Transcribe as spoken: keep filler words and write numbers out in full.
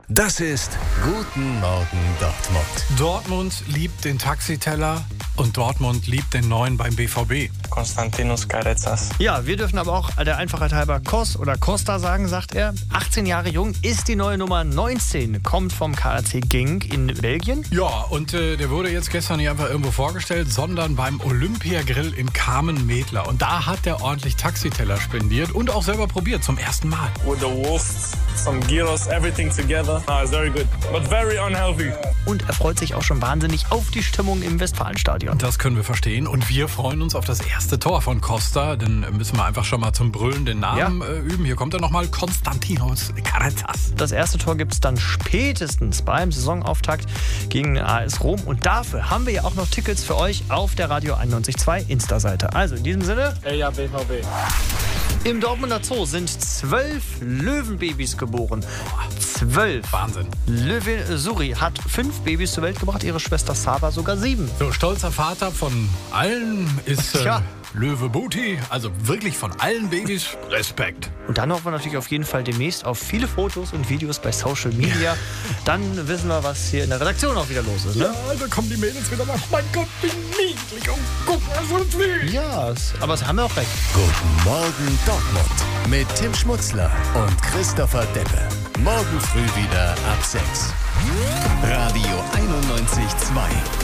Das ist Guten Morgen Dortmund. Dortmund liebt den Taxiteller und Dortmund liebt den neuen beim B V B. Konstantinos Carezas. Ja, wir dürfen aber auch der Einfachheit halber Kos oder Costa sagen, sagt er. achtzehn Jahre jung, ist die neue Nummer neunzehn, kommt vom K R C Genk in Belgien. Ja, und äh, der wurde jetzt gestern nicht einfach irgendwo vorgestellt, sondern beim Olympiagrill in Kamen-Medler. Und da hat er ordentlich Taxiteller spendiert und auch selber probiert, zum ersten Mal. With the Wurst, some gyros, everything together. Ah, it's very good, but very unhealthy. Und er freut sich auch schon wahnsinnig auf die Stimmung im Westfalenstadion. Das können wir verstehen. Und wir freuen uns auf das erste Tor von Costa. Dann müssen wir einfach schon mal zum Brüllen den Namen ja. äh, üben. Hier kommt er nochmal, Konstantinos Carezas. Das erste Tor gibt es dann spätestens beim Saisonauftakt gegen A S Rom. Und dafür haben wir ja auch noch Tickets für euch auf der Radio einundneunzig Komma zwei Insta-Seite. Also in diesem Sinne, Hey, ja, B V B. Im Dortmunder Zoo sind zwölf Löwenbabys geboren. Zwölf. Wahnsinn. Löwin Suri hat fünf Babys zur Welt gebracht, ihre Schwester Saba sogar sieben. So, stolzer Vater von allen ist äh, Ja. Löwe Booty. Also wirklich von allen Babys Respekt. Und dann hoffen wir natürlich auf jeden Fall demnächst auf viele Fotos und Videos bei Social Media. Dann wissen wir, was hier in der Redaktion auch wieder los ist. Ne? Ja, da kommen die Mädels wieder nach. Mein Gott, wie niedlich. Und guck mal, so wie. Ja, es- aber es haben wir auch recht. Guten Morgen Dortmund mit Tim Schmutzler und Christopher Deppe. Morgen früh wieder ab sechs. Radio einundneunzig Komma zwei.